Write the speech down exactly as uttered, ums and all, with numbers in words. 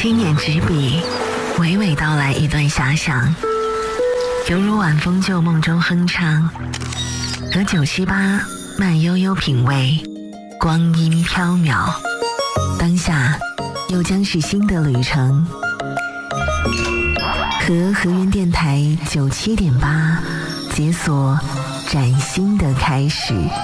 轻捻纸笔，娓娓道来一段遐想，犹如晚风旧梦中哼唱，和九七八慢悠悠品味，光阴飘渺。当下又将是新的旅程，和河源电台九七点八解锁崭新的开始。